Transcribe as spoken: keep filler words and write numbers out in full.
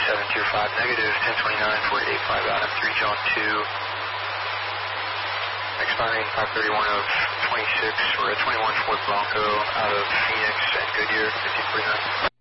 seven tier five negative, ten twenty-nine, four eight five out of three John two. Expiring five thirty-one of twenty-six, we're at twenty-one Ford Bronco out of Phoenix and Goodyear, fifteen forty-nine.